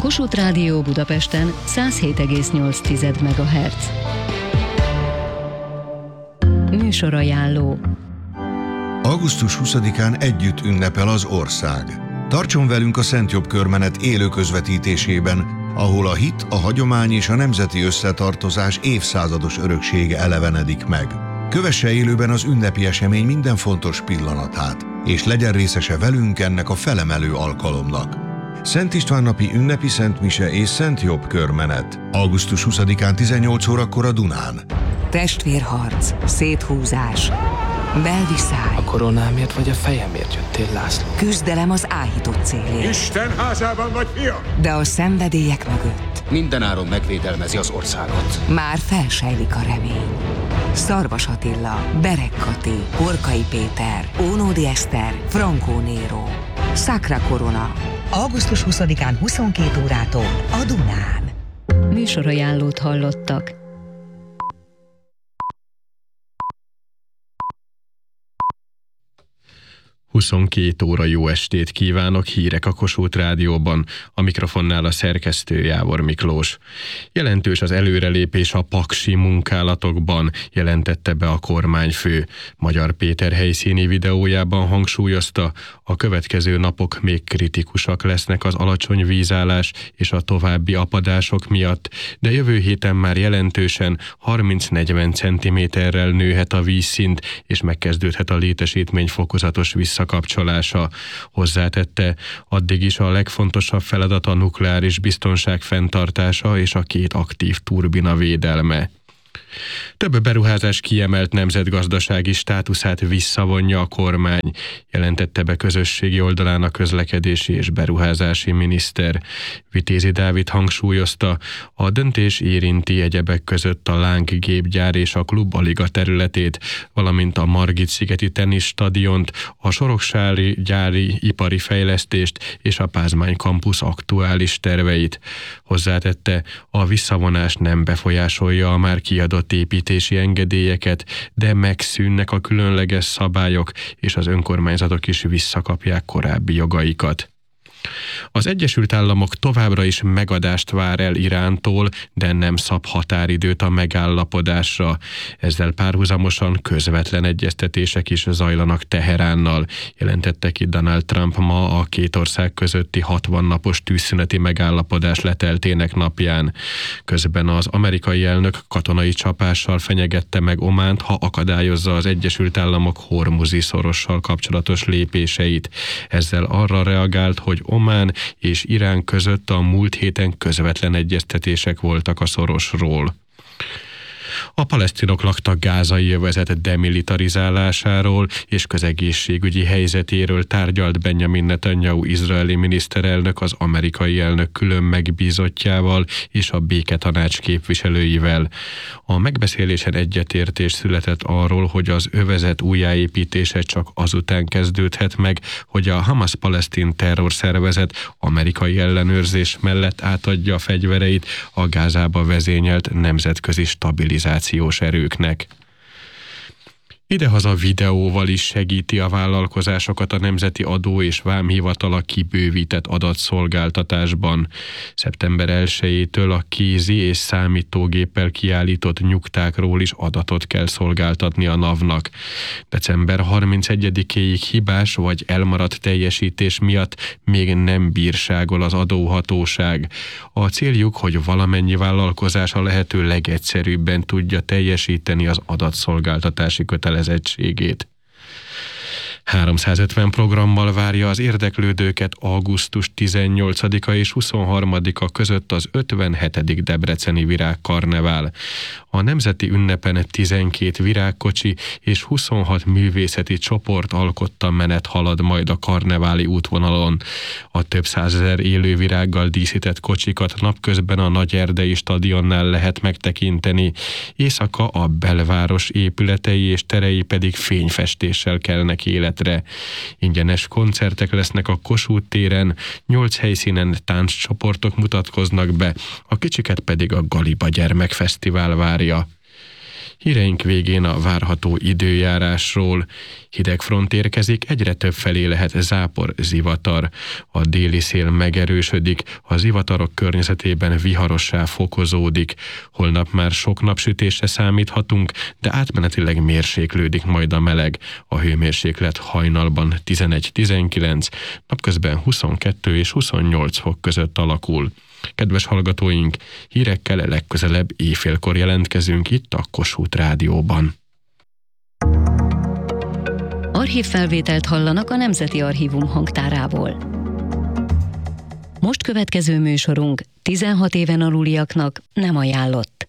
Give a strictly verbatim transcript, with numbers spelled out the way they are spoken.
Kossuth Rádió Budapesten száz hét egész nyolc megahertz. Műsorajánló. augusztus huszadikán együtt ünnepel az ország. Tartson velünk a Szent Jobb körmenet élő közvetítésében, ahol a hit, a hagyomány és a nemzeti összetartozás évszázados öröksége elevenedik meg. Kövesse élőben az ünnepi esemény minden fontos pillanatát, és legyen részese velünk ennek a felemelő alkalomnak. Szent István napi ünnepi szentmise és Szent Jobb körmenet. augusztus huszadikán tizennyolc órakor a Dunán. Testvérharc, széthúzás, belviszály. A koronámért vagy a fejemért jöttél, László? Küzdelem az áhított célért. Isten házában vagy, fiam! De a szenvedélyek mögött mindenáron megvédelmezi az országot. már felsejlik a remény. Szarvas Attila, Berek Kati, Horkai Péter, Ónódi Eszter, Frankó Néró. Sacra Corona. augusztus huszadikán huszonkét órától a Dunán. Műsorajánlót hallottak. huszonkét óra jó estét kívánok, hírek a Kossuth Rádióban, a mikrofonnál a szerkesztő Jávor Miklós. Jelentős az előrelépés a paksi munkálatokban, jelentette be a kormányfő. Magyar Péter helyszíni videójában hangsúlyozta, a következő napok még kritikusak lesznek az alacsony vízállás és a további apadások miatt, de jövő héten már jelentősen harminc-negyven centiméterrel nőhet a vízszint, és megkezdődhet a létesítmény fokozatos visszakapcsolása. Hozzátette, addig is a legfontosabb feladat a nukleáris biztonság fenntartása és a két aktív turbina védelme. Több beruházás kiemelt nemzetgazdasági státuszát visszavonja a kormány, jelentette be közösségi oldalán a közlekedési és beruházási miniszter. Vitézi Dávid hangsúlyozta, a döntés érinti egyebek között a lánggépgyár és a Klubaliga területét, valamint a Margit-szigeti teniszstadiont, a Soroksári gyári ipari fejlesztést és a Pázmány kampusz aktuális terveit. Hozzátette, a visszavonás nem befolyásolja a már kiadott építési engedélyeket, de megszűnnek a különleges szabályok, és az önkormányzatok is visszakapják korábbi jogaikat. Az Egyesült Államok továbbra is megadást vár el Irántól, de nem szab határidőt a megállapodásra. Ezzel párhuzamosan közvetlen egyeztetések is zajlanak Teheránnal, jelentette ki Donald Trump ma a két ország közötti hatvan napos tűzszüneti megállapodás leteltének napján. Közben az amerikai elnök katonai csapással fenyegette meg Ománt, ha akadályozza az Egyesült Államok Hormuzi szorossal kapcsolatos lépéseit. Ezzel arra reagált, hogy Omán és Irán között a múlt héten közvetlen egyeztetések voltak a szorosról. A palesztinok lakta gázai övezet demilitarizálásáról és közegészségügyi helyzetéről tárgyalt Benjamin Netanyahu izraeli miniszterelnök az amerikai elnök külön megbízottjával és a béketanács képviselőivel. A megbeszélésen egyetértés született arról, hogy az övezet újjáépítése csak azután kezdődhet meg, hogy a Hamas-palesztin terrorszervezet amerikai ellenőrzés mellett átadja a fegyvereit a Gázába vezényelt nemzetközi stabilizációs erőknek. Idehaza videóval is segíti a vállalkozásokat a Nemzeti Adó és Vámhivatal a kibővített adatszolgáltatásban. szeptember elsejétől a kézi és számítógéppel kiállított nyugtákról is adatot kell szolgáltatni a NAV-nak. december harmincegyedikéig hibás vagy elmaradt teljesítés miatt még nem bírságol az adóhatóság. A céljuk, hogy valamennyi vállalkozás a lehető legegyszerűbben tudja teljesíteni az adatszolgáltatási kötelezettségét. háromszázötven programmal várja az érdeklődőket augusztus tizennyolcadika és huszonharmadika között az ötvenhetedik debreceni virágkarnevál. A nemzeti ünnepen tizenkét virágkocsi és huszonhat művészeti csoport alkotta menet halad majd a karneváli útvonalon. A több százezer élővirággal díszített kocsikat napközben a Nagyerdei stadionnál lehet megtekinteni, éjszaka a belváros épületei és terei pedig fényfestéssel kelnek életre. Ingyenes koncertek lesznek a Kossuth téren, nyolc helyszínen tánccsoportok mutatkoznak be, a kicsiket pedig a Galiba Gyermekfesztivál várja. Híreink végén a várható időjárásról. Hideg front érkezik, egyre több felé lehet zápor, zivatar. A déli szél megerősödik, a zivatarok környezetében viharossá fokozódik. Holnap már sok napsütésre számíthatunk, de átmenetileg mérséklődik majd a meleg. A hőmérséklet hajnalban tizenegy-tizenkilenc, napközben huszonkettő és huszonnyolc fok között alakul. Kedves hallgatóink, hírekkel legközelebb éjfélkor jelentkezünk itt a Kossuth Rádióban. Archívfelvételt hallanak a Nemzeti Archívum hangtárából. Most következő műsorunk tizenhat éven aluliaknak nem ajánlott.